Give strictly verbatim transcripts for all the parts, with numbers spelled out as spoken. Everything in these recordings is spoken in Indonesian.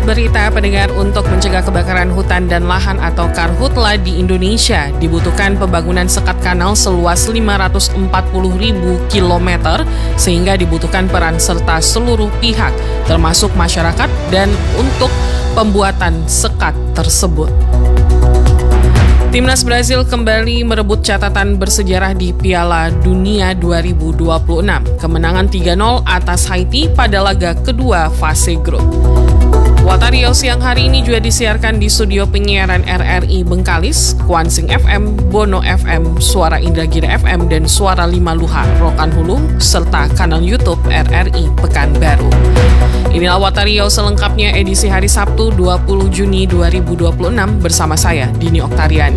berita pendengar, untuk mencegah kebakaran hutan dan lahan atau karhutla di Indonesia dibutuhkan pembangunan sekat kanal seluas lima ratus empat puluh ribu kilometer sehingga dibutuhkan peran serta seluruh pihak termasuk masyarakat dan untuk pembuatan sekat tersebut. Timnas Brazil kembali merebut catatan bersejarah di Piala Dunia dua ribu dua puluh enam. Kemenangan tiga nol atas Haiti pada laga kedua fase grup. Watario siang hari ini juga disiarkan di studio penyiaran R R I Bengkalis, Kuansing F M, Bono F M, Suara Indragiri F M, dan Suara Lima Luhar, Rokan Hulu, serta kanal YouTube R R I Pekanbaru. Inilah Watario selengkapnya edisi hari Sabtu dua puluh Juni dua ribu dua puluh enam bersama saya, Dini Oktariani.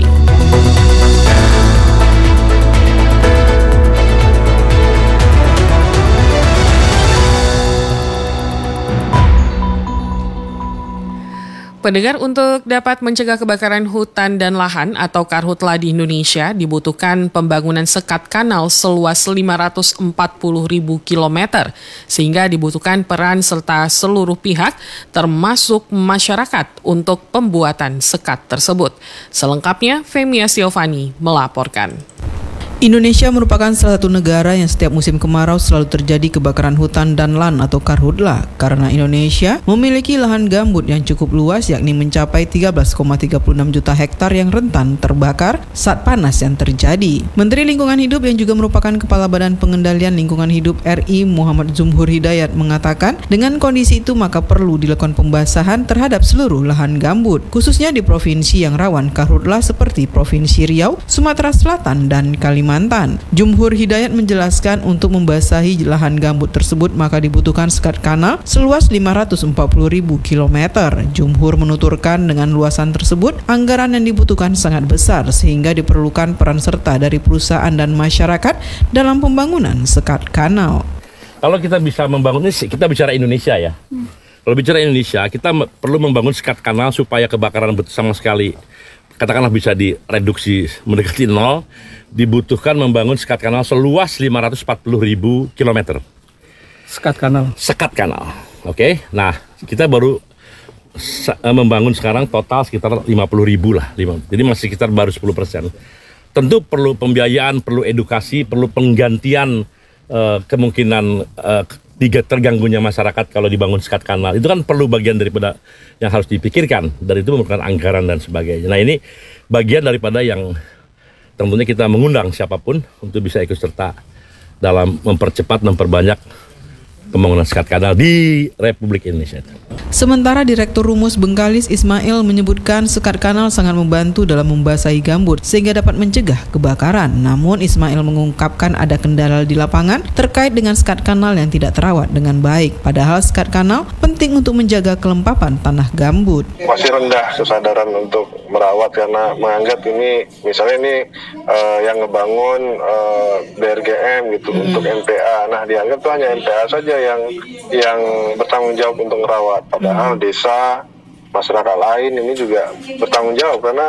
Pendengar, untuk dapat mencegah kebakaran hutan dan lahan atau karhutla di Indonesia dibutuhkan pembangunan sekat kanal seluas lima ratus empat puluh ribu kilometer sehingga dibutuhkan peran serta seluruh pihak termasuk masyarakat untuk pembuatan sekat tersebut. Selengkapnya Femia Siovani melaporkan. Indonesia merupakan salah satu negara yang setiap musim kemarau selalu terjadi kebakaran hutan dan lahan atau karhutla karena Indonesia memiliki lahan gambut yang cukup luas yakni mencapai tiga belas koma tiga puluh enam juta hektar yang rentan terbakar saat panas yang terjadi. Menteri Lingkungan Hidup yang juga merupakan Kepala Badan Pengendalian Lingkungan Hidup R I Muhammad Jumhur Hidayat mengatakan dengan kondisi itu maka perlu dilakukan pembasahan terhadap seluruh lahan gambut khususnya di provinsi yang rawan karhutla seperti Provinsi Riau, Sumatera Selatan, dan Kalimantan. Mantan. Jumhur Hidayat menjelaskan untuk membasahi lahan gambut tersebut maka dibutuhkan sekat kanal seluas lima ratus empat puluh ribu kilometer. Jumhur menuturkan dengan luasan tersebut anggaran yang dibutuhkan sangat besar sehingga diperlukan peran serta dari perusahaan dan masyarakat dalam pembangunan sekat kanal. Kalau kita bisa membangun ini, kita bicara Indonesia ya. Hmm. Kalau bicara Indonesia, kita perlu membangun sekat kanal supaya kebakaran sama sekali katakanlah bisa direduksi mendekati nol, dibutuhkan membangun sekat kanal seluas lima ratus empat puluh ribu kilometer. Sekat kanal? Sekat kanal, oke. Okay? Nah, kita baru membangun sekarang total sekitar lima puluh ribu lah. Jadi masih sekitar baru sepuluh persen. Tentu perlu pembiayaan, perlu edukasi, perlu penggantian uh, kemungkinan uh, tiga terganggunya masyarakat kalau dibangun sekat kanal. Itu kan perlu bagian daripada yang harus dipikirkan. Dan itu memerlukan anggaran dan sebagainya. Nah ini bagian daripada yang tentunya kita mengundang siapapun untuk bisa ikut serta dalam mempercepat, memperbanyak pembangunan sekat kanal di Republik Indonesia. Sementara Direktur Rumus Bengkalis Ismail menyebutkan sekat kanal sangat membantu dalam membasahi gambut sehingga dapat mencegah kebakaran. Namun Ismail mengungkapkan ada kendala di lapangan terkait dengan sekat kanal yang tidak terawat dengan baik. Padahal sekat kanal penting untuk menjaga kelempapan tanah gambut. Masih rendah kesadaran untuk merawat karena menganggap ini misalnya ini uh, yang ngebangun uh, B R G M gitu hmm. untuk M P A. Nah dianggap tuh hanya M P A saja yang yang bertanggung jawab untuk merawat. Padahal desa, masyarakat lain ini juga bertanggung jawab karena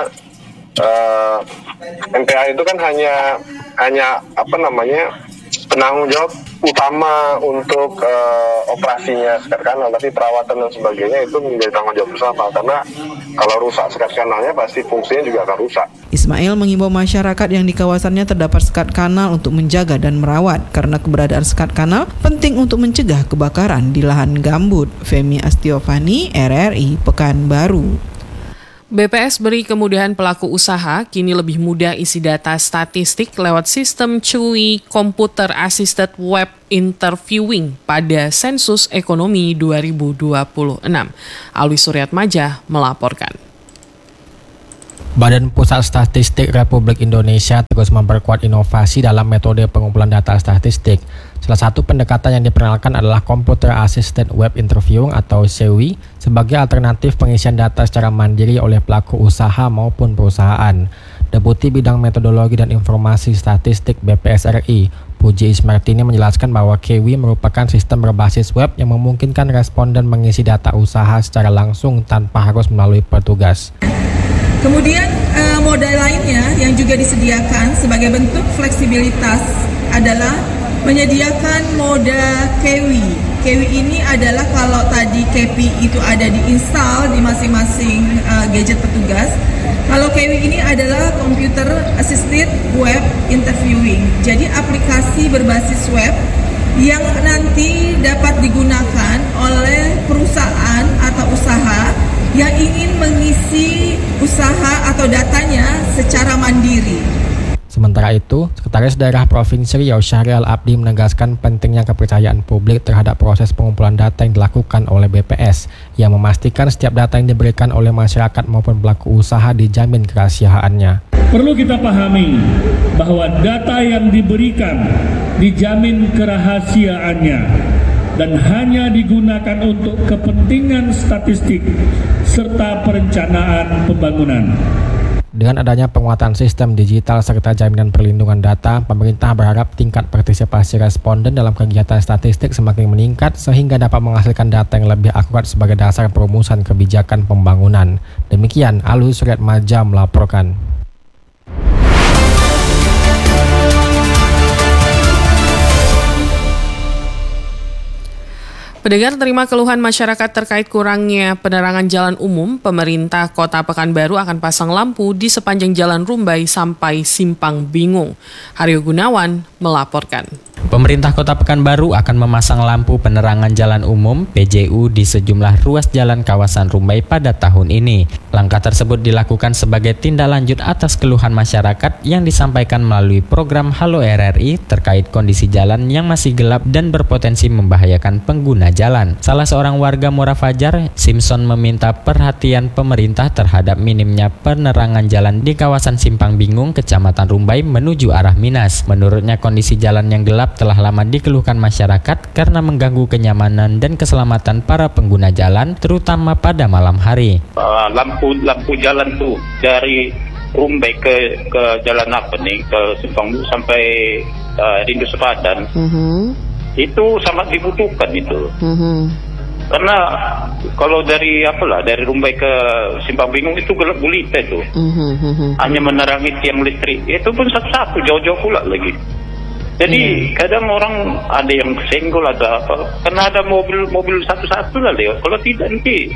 uh, M P A itu kan hanya hanya apa namanya penanggung jawab utama untuk uh, operasinya sekat kanal, tapi perawatan dan sebagainya itu menjadi tanggung jawab bersama karena kalau rusak sekat kanalnya pasti fungsinya juga akan rusak. Ismail mengimbau masyarakat yang di kawasannya terdapat sekat kanal untuk menjaga dan merawat karena keberadaan sekat kanal penting untuk mencegah kebakaran di lahan gambut. Femi Astiovani, R R I Pekanbaru. B P S beri kemudahan pelaku usaha kini lebih mudah isi data statistik lewat sistem C U I Computer Assisted Web Interviewing pada Sensus Ekonomi dua ribu dua puluh enam. Alwi Suryatmaja melaporkan. Badan Pusat Statistik Republik Indonesia terus memperkuat inovasi dalam metode pengumpulan data statistik. Salah satu pendekatan yang diperkenalkan adalah Computer Assisted Web Interviewing atau C U I sebagai alternatif pengisian data secara mandiri oleh pelaku usaha maupun perusahaan. Deputi Bidang Metodologi dan Informasi Statistik B P S R I, Puji Ismartini menjelaskan bahwa C U I merupakan sistem berbasis web yang memungkinkan responden mengisi data usaha secara langsung tanpa harus melalui petugas. Kemudian eh, moda lainnya yang juga disediakan sebagai bentuk fleksibilitas adalah menyediakan moda C U I. C Kewi ini adalah kalau tadi Kepi itu ada diinstal di masing-masing uh, gadget petugas. Kalau Kewi ini adalah Computer Assisted Web Interviewing. Jadi aplikasi berbasis web yang nanti dapat digunakan oleh perusahaan atau usaha yang ingin mengisi usaha atau datanya secara mandiri. Sementara itu, Sekretaris Daerah Provinsi Riau Syahrial Abdi menegaskan pentingnya kepercayaan publik terhadap proses pengumpulan data yang dilakukan oleh B P S, yang memastikan setiap data yang diberikan oleh masyarakat maupun pelaku usaha dijamin kerahasiaannya. Perlu kita pahami bahwa data yang diberikan dijamin kerahasiaannya dan hanya digunakan untuk kepentingan statistik serta perencanaan pembangunan. Dengan adanya penguatan sistem digital serta jaminan perlindungan data, pemerintah berharap tingkat partisipasi responden dalam kegiatan statistik semakin meningkat sehingga dapat menghasilkan data yang lebih akurat sebagai dasar perumusan kebijakan pembangunan. Demikian, Alwi Suryatmaja melaporkan. Pendengar terima keluhan masyarakat terkait kurangnya penerangan jalan umum, pemerintah Kota Pekanbaru akan pasang lampu di sepanjang Jalan Rumbai sampai Simpang Bingung. Haryo Gunawan melaporkan. Pemerintah Kota Pekanbaru akan memasang lampu penerangan jalan umum P J U di sejumlah ruas jalan kawasan Rumbai pada tahun ini. Langkah tersebut dilakukan sebagai tindak lanjut atas keluhan masyarakat yang disampaikan melalui program Halo R R I terkait kondisi jalan yang masih gelap dan berpotensi membahayakan pengguna jalan. Salah seorang warga Muara Fajar, Simpson, meminta perhatian pemerintah terhadap minimnya penerangan jalan di kawasan Simpang Bingung, Kecamatan Rumbai menuju arah Minas. Menurutnya kondisi jalan yang gelap telah lama dikeluhkan masyarakat karena mengganggu kenyamanan dan keselamatan para pengguna jalan, terutama pada malam hari. Uh, lampu lampu jalan tuh dari Rumbai ke ke jalan apa nih ke Simpang sampai uh, Rindu Sepadan, mm-hmm. itu sangat dibutuhkan itu. Mm-hmm. Karena kalau dari apalah dari Rumbai ke Simpang Bingung itu gelap gulita itu, mm-hmm. hanya menerangi tiang listrik. Itu pun satu-satu jauh-jauh pula lagi. Jadi yeah. kadang orang ada yang senggol atau apa, karena ada mobil-mobil satu-satu lah lewat. Kalau tidak nanti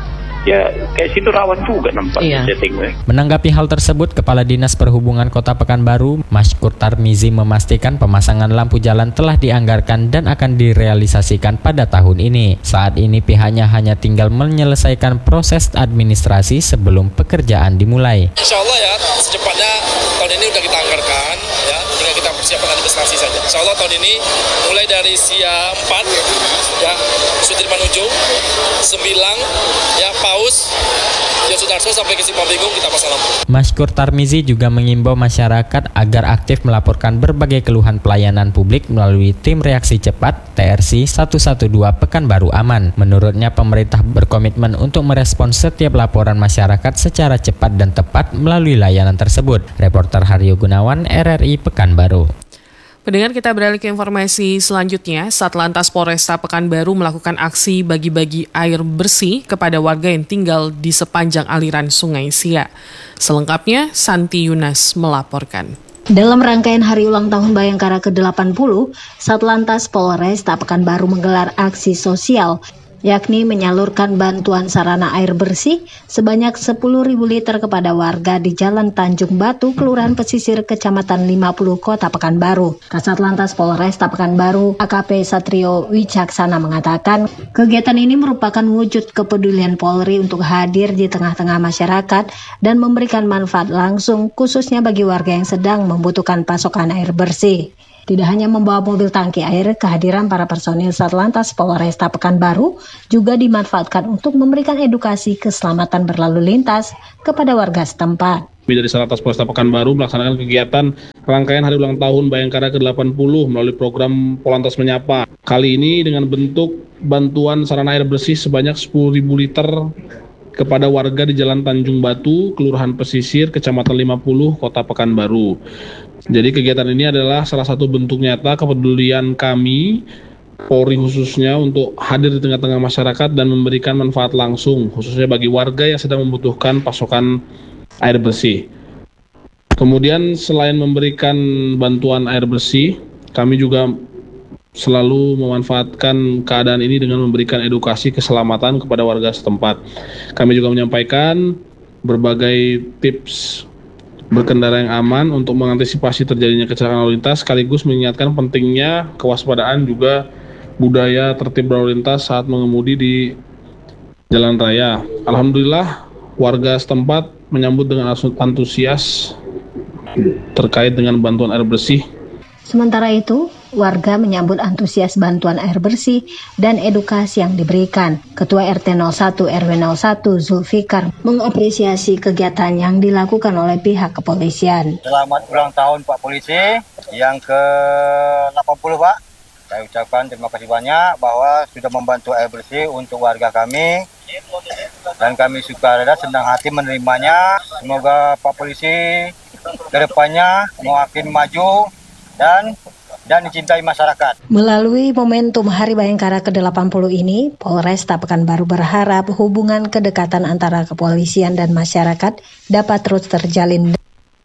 ya kayak situ rawan juga nampaknya. Yeah. Menanggapi hal tersebut, Kepala Dinas Perhubungan Kota Pekanbaru, Maskur Tarmizi, memastikan pemasangan lampu jalan telah dianggarkan dan akan direalisasikan pada tahun ini. Saat ini pihaknya hanya tinggal menyelesaikan proses administrasi sebelum pekerjaan dimulai. Insya Allah ya secepatnya tahun ini udah kita anggarkan ya, tinggal kita persiapkan administrasi saja. Insya Allah tahun ini mulai dari Sia empat ya, Sudirman Ujung, Sembilang ya, Paus, ya Sudarso sampai ke Simpang Bingung kita pasang lampu. Maskur Tarmizi juga mengimbau masyarakat agar aktif melaporkan berbagai keluhan pelayanan publik melalui tim reaksi cepat T R C satu satu dua Pekanbaru Aman. Menurutnya pemerintah berkomitmen untuk merespons setiap laporan masyarakat secara cepat dan tepat melalui layanan tersebut. Reporter Haryo Gunawan, R R I Pekanbaru. Pendengar, kita beralih ke informasi selanjutnya. Satlantas Polresta Pekanbaru melakukan aksi bagi-bagi air bersih kepada warga yang tinggal di sepanjang aliran Sungai Sia. Selengkapnya, Santi Yunas melaporkan. Dalam rangkaian hari ulang tahun Bayangkara ke delapan puluh, Satlantas Polresta Pekanbaru menggelar aksi sosial, yakni menyalurkan bantuan sarana air bersih sebanyak sepuluh ribu liter kepada warga di Jalan Tanjung Batu, Kelurahan Pesisir, Kecamatan lima puluh, Kota Pekanbaru. Kasat Lantas Polresta Pekanbaru, A K P Satrio Wicaksana, mengatakan kegiatan ini merupakan wujud kepedulian Polri untuk hadir di tengah-tengah masyarakat dan memberikan manfaat langsung, khususnya bagi warga yang sedang membutuhkan pasokan air bersih. Tidak hanya membawa mobil tangki air, kehadiran para personil Satlantas Polresta Pekanbaru juga dimanfaatkan untuk memberikan edukasi keselamatan berlalu lintas kepada warga setempat. Kami dari Satlantas Polresta Pekanbaru melaksanakan kegiatan rangkaian hari ulang tahun Bayangkara ke delapan puluh melalui program Polantas Menyapa. Kali ini dengan bentuk bantuan sarana air bersih sebanyak sepuluh ribu liter kepada warga di Jalan Tanjung Batu, Kelurahan Pesisir, Kecamatan lima puluh, Kota Pekanbaru. Jadi kegiatan ini adalah salah satu bentuk nyata kepedulian kami, Polri khususnya, untuk hadir di tengah-tengah masyarakat dan memberikan manfaat langsung, khususnya bagi warga yang sedang membutuhkan pasokan air bersih. Kemudian selain memberikan bantuan air bersih, kami juga selalu memanfaatkan keadaan ini dengan memberikan edukasi keselamatan kepada warga setempat. Kami juga menyampaikan berbagai tips berkendara yang aman untuk mengantisipasi terjadinya kecelakaan lalu lintas, sekaligus mengingatkan pentingnya kewaspadaan juga budaya tertib berlalu lintas saat mengemudi di jalan raya. Alhamdulillah warga setempat menyambut dengan antusias terkait dengan bantuan air bersih. Sementara itu, warga menyambut antusias bantuan air bersih dan edukasi yang diberikan. Ketua R T nol satu R W nol satu Zulfikar mengapresiasi kegiatan yang dilakukan oleh pihak kepolisian. Selamat ulang tahun Pak Polisi yang ke delapan puluh Pak. Saya ucapkan terima kasih banyak bahwa sudah membantu air bersih untuk warga kami. Dan kami sukarela senang hati menerimanya. Semoga Pak Polisi kedepannya makin maju dan dan dicintai masyarakat. Melalui momentum Hari Bayangkara ke delapan puluh ini, Polresta Pekanbaru berharap hubungan kedekatan antara kepolisian dan masyarakat dapat terus terjalin.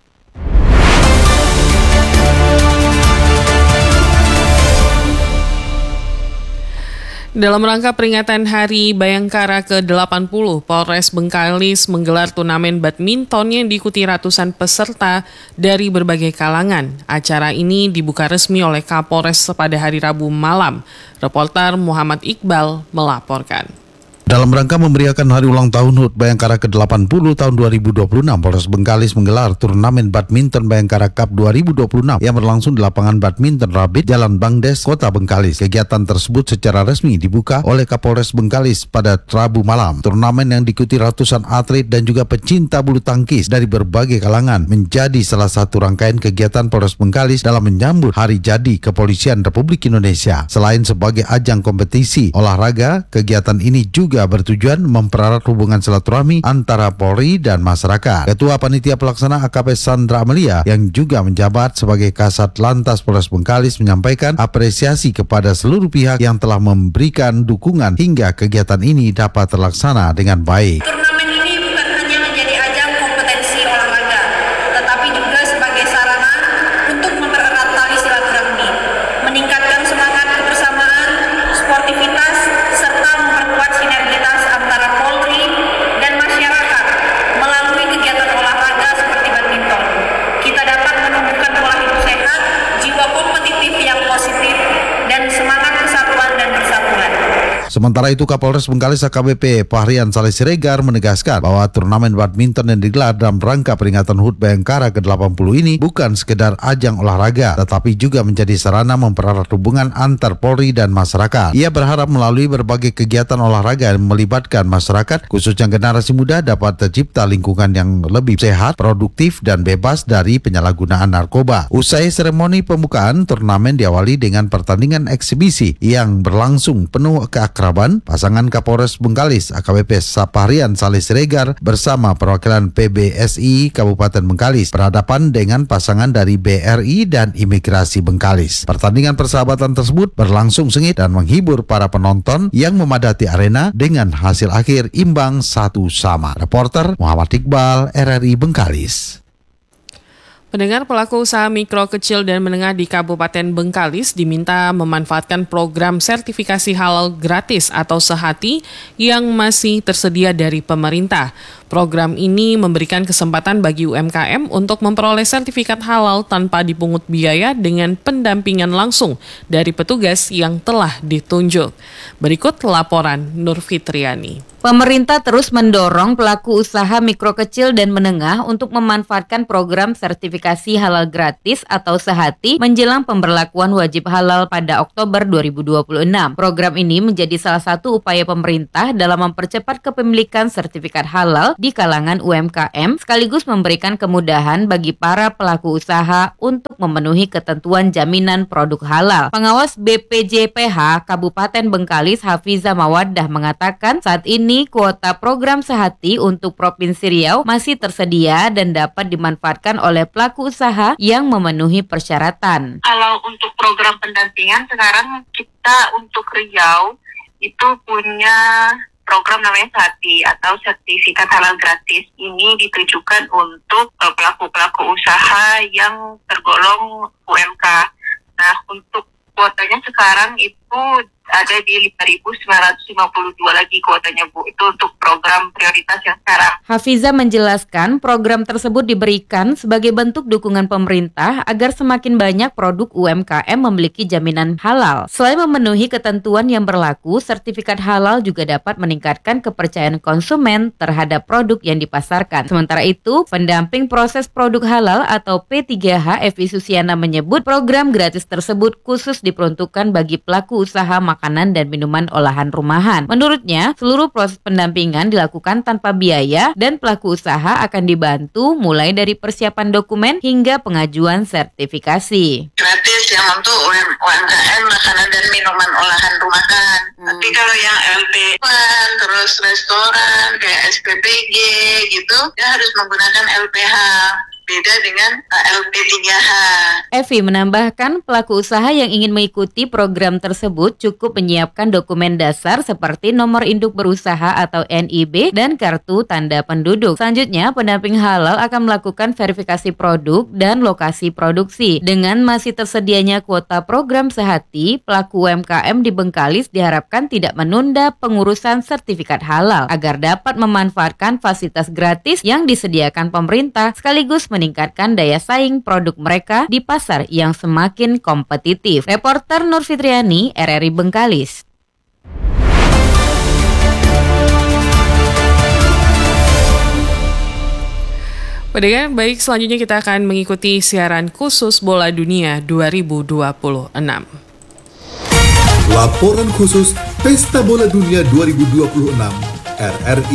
Dalam rangka peringatan Hari Bayangkara ke delapan puluh, Polres Bengkalis menggelar turnamen badminton yang diikuti ratusan peserta dari berbagai kalangan. Acara ini dibuka resmi oleh Kapolres pada hari Rabu malam. Reporter Muhammad Iqbal melaporkan. Dalam rangka memeriahkan hari ulang tahun H U T Bayangkara ke delapan puluh tahun dua ribu dua puluh enam, Polres Bengkalis menggelar turnamen badminton Bayangkara Cup dua ribu dua puluh enam yang berlangsung di lapangan badminton Rabit, Jalan Bangdes, Kota Bengkalis. Kegiatan tersebut secara resmi dibuka oleh Kapolres Bengkalis pada Rabu malam. Turnamen yang diikuti ratusan atlet dan juga pecinta bulu tangkis dari berbagai kalangan menjadi salah satu rangkaian kegiatan Polres Bengkalis dalam menyambut Hari Jadi Kepolisian Republik Indonesia. Selain sebagai ajang kompetisi olahraga, kegiatan ini juga bertujuan mempererat hubungan silaturahmi antara Polri dan masyarakat. Ketua Panitia Pelaksana A K P Sandra Amelia yang juga menjabat sebagai Kasat Lantas Polres Bengkalis menyampaikan apresiasi kepada seluruh pihak yang telah memberikan dukungan hingga kegiatan ini dapat terlaksana dengan baik. Turnamen ini bukan hanya menjadi ajang kompetensi olahraga, tetapi juga sebagai sarana untuk mempererat tali silaturahmi, meningkatkan semangat kebersamaan, sportivitas, serta memperkuat sinergitas antara Polri dan masyarakat melalui kegiatan olahraga seperti badminton. Kita dapat menumbuhkan pola hidup sehat, jiwa kompetitif yang positif, dan semangat kesatuan dan persatuan. Sementara itu, Kapolres Bengkalis A K B P Fahrian Saleh Siregar menegaskan bahwa turnamen badminton yang digelar dalam rangka peringatan H U T Bayangkara ke delapan puluh ini bukan sekedar ajang olahraga, tetapi juga menjadi sarana mempererat hubungan antar Polri dan masyarakat. Ia berharap melalui berbagai kegiatan olahraga yang melibatkan masyarakat, khususnya generasi muda, dapat tercipta lingkungan yang lebih sehat, produktif, dan bebas dari penyalahgunaan narkoba. Usai seremoni pembukaan, turnamen diawali dengan pertandingan eksibisi yang berlangsung penuh keakraban. Pasangan Kapolres Bengkalis A K B P Fahrian Saleh Siregar bersama perwakilan P B S I Kabupaten Bengkalis berhadapan dengan pasangan dari B R I dan Imigrasi Bengkalis. Pertandingan persahabatan tersebut berlangsung sengit dan menghibur para penonton yang memadati arena dengan hasil akhir imbang satu sama. Reporter Muhammad Iqbal, R R I Bengkalis. Pendengar, pelaku usaha mikro, kecil, dan menengah di Kabupaten Bengkalis diminta memanfaatkan program sertifikasi halal gratis atau sehati yang masih tersedia dari pemerintah. Program ini memberikan kesempatan bagi U M K M untuk memperoleh sertifikat halal tanpa dipungut biaya dengan pendampingan langsung dari petugas yang telah ditunjuk. Berikut laporan Nur Fitriani. Pemerintah terus mendorong pelaku usaha mikro, kecil, dan menengah untuk memanfaatkan program sertifikasi halal gratis atau sehati menjelang pemberlakuan wajib halal pada Oktober dua ribu dua puluh enam. Program ini menjadi salah satu upaya pemerintah dalam mempercepat kepemilikan sertifikat halal di kalangan U M K M, sekaligus memberikan kemudahan bagi para pelaku usaha untuk memenuhi ketentuan jaminan produk halal. Pengawas B P J P H Kabupaten Bengkalis Hafiza Mawaddah mengatakan saat ini kuota program sehati untuk Provinsi Riau masih tersedia dan dapat dimanfaatkan oleh pelaku usaha yang memenuhi persyaratan. Kalau untuk program pendampingan sekarang kita untuk Riau itu punya program namanya Sehati atau sertifikat halal gratis. Ini ditujukan untuk pelaku-pelaku usaha yang tergolong U M K. Nah, untuk kuotanya sekarang itu ada di lima ribu sembilan ratus lima puluh dua lagi kuotanya, Bu. Itu untuk program prioritas yang sekarang. Hafiza menjelaskan program tersebut diberikan sebagai bentuk dukungan pemerintah agar semakin banyak produk U M K M memiliki jaminan halal. Selain memenuhi ketentuan yang berlaku, sertifikat halal juga dapat meningkatkan kepercayaan konsumen terhadap produk yang dipasarkan. Sementara itu, pendamping proses produk halal atau P tiga H Evi Susiana menyebut program gratis tersebut khusus diperuntukkan bagi pelaku usaha makanan dan minuman olahan rumahan. Menurutnya, seluruh proses pendampingan dilakukan tanpa biaya dan pelaku usaha akan dibantu mulai dari persiapan dokumen hingga pengajuan sertifikasi. Gratis yang untuk U M K M makanan dan minuman olahan rumahan. Hmm. Tapi kalau yang L P terus restoran kayak S P P G gitu, dia harus menggunakan L P H. Beda dengan L P tiga H. Evi menambahkan pelaku usaha yang ingin mengikuti program tersebut cukup menyiapkan dokumen dasar seperti nomor induk berusaha atau N I B dan kartu tanda penduduk. Selanjutnya, pendamping halal akan melakukan verifikasi produk dan lokasi produksi. Dengan masih tersedianya kuota program Sehati, pelaku U M K M di Bengkalis diharapkan tidak menunda pengurusan sertifikat halal agar dapat memanfaatkan fasilitas gratis yang disediakan pemerintah sekaligus meningkatkan daya saing produk mereka di pasar yang semakin kompetitif. Reporter Nur Fitriani, R R I Bengkalis. Pendengar, baik, selanjutnya kita akan mengikuti siaran khusus Bola Dunia dua ribu dua puluh enam. Laporan khusus Pesta Bola Dunia dua ribu dua puluh enam R R I